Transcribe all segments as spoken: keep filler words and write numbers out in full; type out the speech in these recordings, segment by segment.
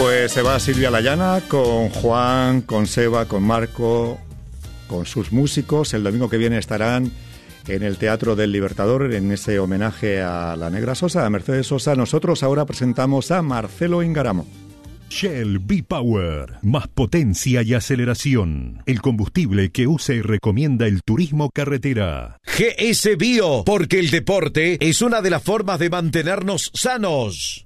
Pues se va Silvia Layana con Juan, con Seba, con Marco, con sus músicos. El domingo que viene estarán en el Teatro del Libertador en ese homenaje a la Negra Sosa, a Mercedes Sosa. Nosotros ahora presentamos a Marcelo Ingaramo. Shell V-Power, más potencia y aceleración. El combustible que usa y recomienda el turismo carretera. G S Bio, porque el deporte es una de las formas de mantenernos sanos.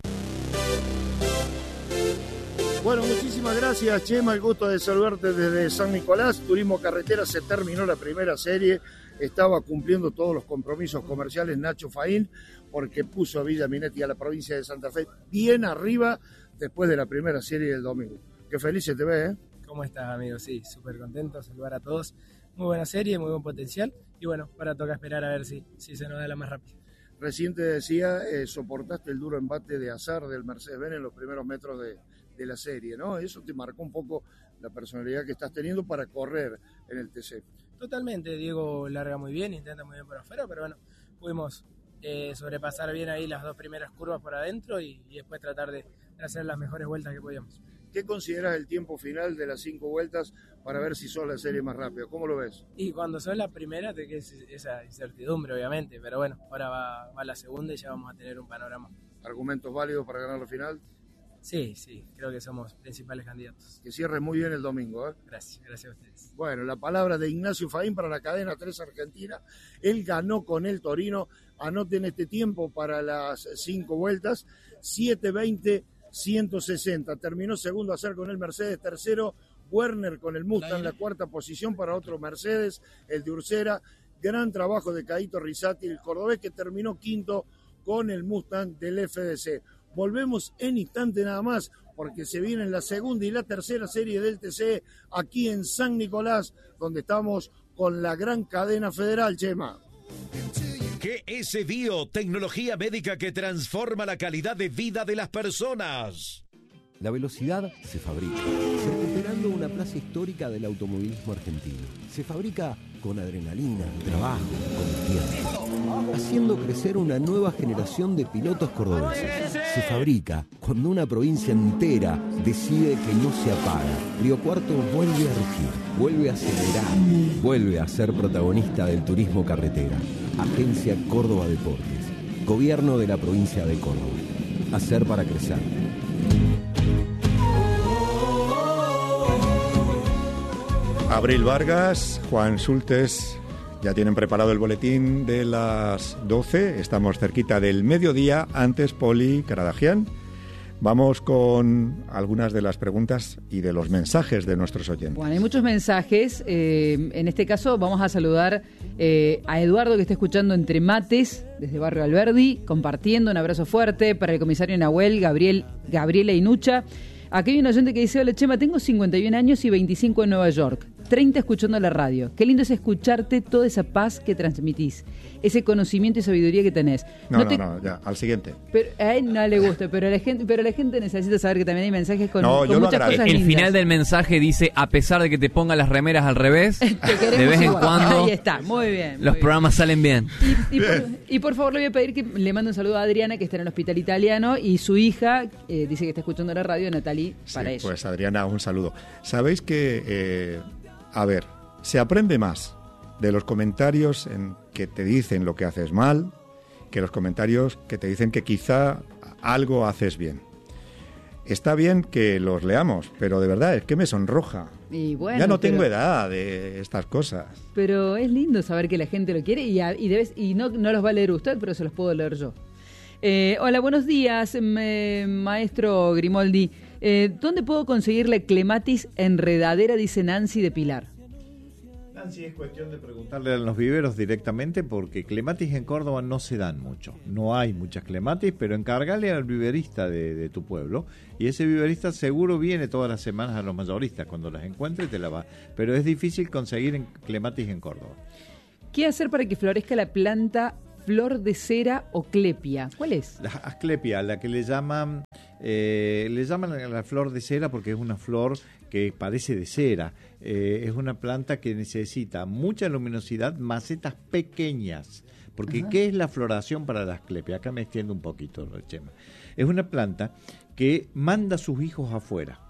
Bueno, muchísimas gracias, Chema. El gusto de saludarte desde San Nicolás. Turismo Carretera, se terminó la primera serie. Estaba cumpliendo todos los compromisos comerciales Nacho Faín, porque puso a Villa Minetti, a la provincia de Santa Fe, bien arriba después de la primera serie del domingo. Qué feliz se te ve, ¿eh? ¿Cómo estás, amigo? Sí, súper contento, saludar a todos. Muy buena serie, muy buen potencial. Y bueno, ahora toca esperar a ver si, si se nos da la más rápida. Recién te decía, eh, soportaste el duro embate de azar del Mercedes-Benz en los primeros metros de, de la serie, ¿no? Eso te marcó un poco la personalidad que estás teniendo para correr en el T C. Totalmente, Diego larga muy bien, intenta muy bien por afuera, pero bueno, pudimos eh, sobrepasar bien ahí las dos primeras curvas por adentro y, y después tratar de, de hacer las mejores vueltas que podíamos. ¿Qué consideras el tiempo final de las cinco vueltas para ver si sos la serie más rápida? ¿Cómo lo ves? Y cuando sos la primera te queda esa incertidumbre, obviamente, pero bueno, ahora va, va la segunda y ya vamos a tener un panorama. ¿Argumentos válidos para ganar la final? Sí, sí, creo que somos principales candidatos. Que cierre muy bien el domingo, ¿eh? Gracias, gracias a ustedes. Bueno, la palabra de Ignacio Faín para la cadena tres Argentina. Él ganó con el Torino. Anoten este tiempo para las cinco vueltas. siete veinte ciento sesenta. Terminó segundo a hacer con el Mercedes. Tercero, Werner con el Mustang. La cuarta posición para otro Mercedes, el de Ursera. Gran trabajo de Caíto Rizzati, el cordobés, que terminó quinto con el Mustang del F D C. Volvemos en instante nada más, porque se vienen la segunda y la tercera serie del T C aquí en San Nicolás, donde estamos con la gran cadena federal, Chema. G S Bio, tecnología médica que transforma la calidad de vida de las personas. La velocidad se fabrica, recuperando una plaza histórica del automovilismo argentino. Se fabrica con adrenalina, trabajo, con haciendo crecer una nueva generación de pilotos cordobeses. Se fabrica cuando una provincia entera decide que no se apaga. Río Cuarto vuelve a rugir, vuelve a acelerar, vuelve a ser protagonista del turismo carretera. Agencia Córdoba Deportes, Gobierno de la provincia de Córdoba. Hacer para crecer. Abril Vargas, Juan Sultes, ya tienen preparado el boletín de las doce. Estamos cerquita del mediodía. Antes, Poli Karadagian. Vamos con algunas de las preguntas y de los mensajes de nuestros oyentes. Bueno, hay muchos mensajes. Eh, en este caso vamos a saludar eh, a Eduardo, que está escuchando Entre Mates, desde Barrio Alberdi, compartiendo. Un abrazo fuerte para el comisario Nahuel, Gabriel, Gabriela Inucha. Aquí hay un oyente que dice: hola Chema, tengo cincuenta y un años y veinticinco en Nueva York, treinta escuchando la radio. Qué lindo es escucharte, toda esa paz que transmitís, ese conocimiento y sabiduría que tenés. No, no, no, te... no, ya, al siguiente. Pero a él no le gusta, pero a la gente, pero la gente necesita saber que también hay mensajes con, no, con muchas cosas El lindas. final del mensaje dice: a pesar de que te pongan las remeras al revés, de vez en cuando ahí está, muy bien. Muy los bien. programas salen bien. Y, y, por, y por favor le voy a pedir que le mande un saludo a Adriana, que está en el hospital italiano, y su hija eh, dice que está escuchando la radio, Natalie, para sí, ella. Pues Adriana, un saludo. Sabéis que, eh, a ver, se aprende más de los comentarios en que te dicen lo que haces mal que los comentarios que te dicen que quizá algo haces bien. Está bien que los leamos, pero de verdad es que me sonroja. Y bueno, ya no tengo pero, edad de estas cosas. Pero es lindo saber que la gente lo quiere y, a, y, debes, y no, no los va a leer usted, pero se los puedo leer yo. Eh, hola, buenos días, me, maestro Grimoldi. Eh, ¿Dónde puedo conseguir la clematis enredadera, dice Nancy de Pilar? Nancy, es cuestión de preguntarle a los viveros directamente, porque clematis en Córdoba no se dan mucho. No hay muchas clematis, pero encargale al viverista de, de tu pueblo, y ese viverista seguro viene todas las semanas a los mayoristas. Cuando las encuentre te la va. Pero es difícil conseguir en clematis en Córdoba. ¿Qué hacer para que florezca la planta flor de cera o clepia? ¿Cuál es? La asclepia, la que le llaman eh, le llaman la, la flor de cera, porque es una flor que parece de cera. Eh, es una planta que necesita mucha luminosidad, macetas pequeñas. Porque, ajá, ¿qué es la floración para la asclepia? Acá me extiendo un poquito, Chema. Es una planta que manda a sus hijos afuera.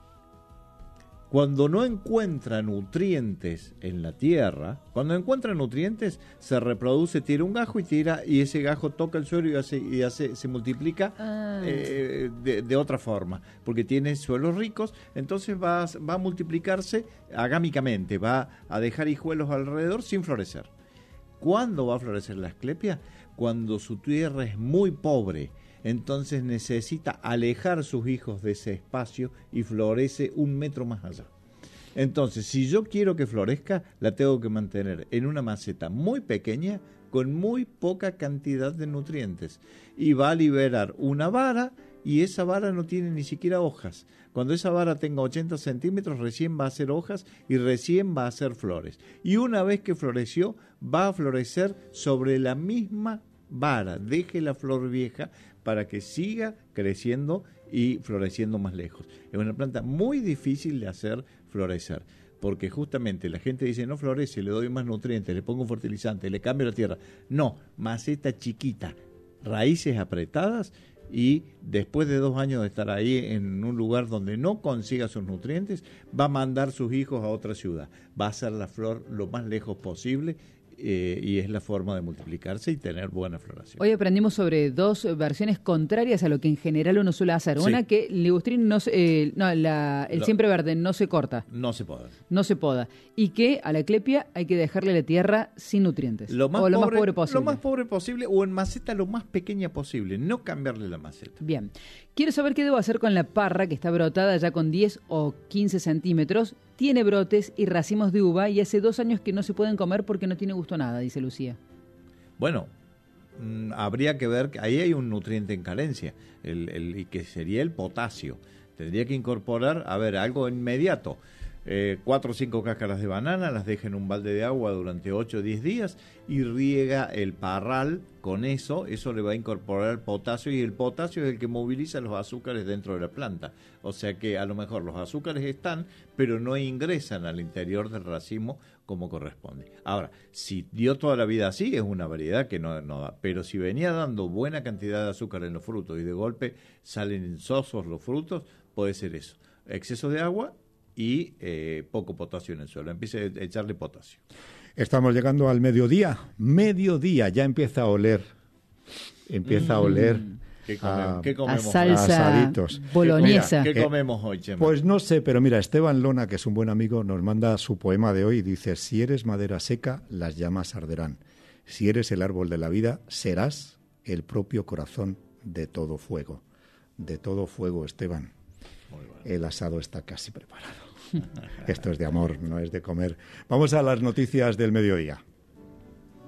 Cuando no encuentra nutrientes en la tierra, cuando encuentra nutrientes, se reproduce, tira un gajo y tira, y ese gajo toca el suelo y, hace, y hace, se multiplica ah. eh, de, de otra forma, porque tiene suelos ricos, entonces va, va a multiplicarse agámicamente, va a dejar hijuelos alrededor sin florecer. ¿Cuándo va a florecer la asclepia? Cuando su tierra es muy pobre. Entonces necesita alejar sus hijos de ese espacio y florece un metro más allá. Entonces, si yo quiero que florezca, la tengo que mantener en una maceta muy pequeña con muy poca cantidad de nutrientes. Y va a liberar una vara y esa vara no tiene ni siquiera hojas. Cuando esa vara tenga ochenta centímetros, recién va a hacer hojas y recién va a hacer flores. Y una vez que floreció, va a florecer sobre la misma vara. Deje la flor vieja para que siga creciendo y floreciendo más lejos. Es una planta muy difícil de hacer florecer, porque justamente la gente dice, no florece, le doy más nutrientes, le pongo fertilizante, le cambio la tierra. No, maceta chiquita, raíces apretadas, y después de dos años de estar ahí en un lugar donde no consiga sus nutrientes, va a mandar sus hijos a otra ciudad. Va a hacer la flor lo más lejos posible. Eh, y es la forma de multiplicarse y tener buena floración. Hoy aprendimos sobre dos versiones contrarias a lo que en general uno suele hacer. Sí. Una que el ligustrín no se, eh, no, la, el lo, siempre verde no se corta. No se poda. No se poda. Y que a la asclepia hay que dejarle la tierra sin nutrientes. Lo más o lo pobre, más pobre posible. Lo más pobre posible o en maceta lo más pequeña posible. No cambiarle la maceta. Bien. Quiero saber qué debo hacer con la parra que está brotada ya con diez o quince centímetros. Tiene brotes y racimos de uva y hace dos años que no se pueden comer porque no tiene gusto a nada, dice Lucía. Bueno, mmm, habría que ver que ahí hay un nutriente en carencia, el, el, y que sería el potasio. Tendría que incorporar, a ver, algo inmediato. Eh, cuatro o cinco cáscaras de banana, las deja en un balde de agua durante ocho o diez días y riega el parral con eso. Eso le va a incorporar el potasio, y el potasio es el que moviliza los azúcares dentro de la planta. O sea que a lo mejor los azúcares están, pero no ingresan al interior del racimo como corresponde. Ahora, si dio toda la vida así, es una variedad que no, no da. Pero si venía dando buena cantidad de azúcar en los frutos y de golpe salen insosos los frutos, puede ser eso. Exceso de agua y eh, poco potasio en el suelo. Empiece a echarle potasio. Estamos llegando al mediodía. Mediodía, ya empieza a oler. Empieza mm. a oler. ¿Qué, come, a, ¿qué comemos? A salsa asaditos. boloñesa. ¿Qué, ¿Qué comemos hoy, Chema? Pues no sé, pero mira, Esteban Lona, que es un buen amigo, nos manda su poema de hoy y dice: si eres madera seca, las llamas arderán. Si eres el árbol de la vida, serás el propio corazón de todo fuego. De todo fuego, Esteban. El asado está casi preparado. Esto es de amor, no es de comer. Vamos a las noticias del mediodía.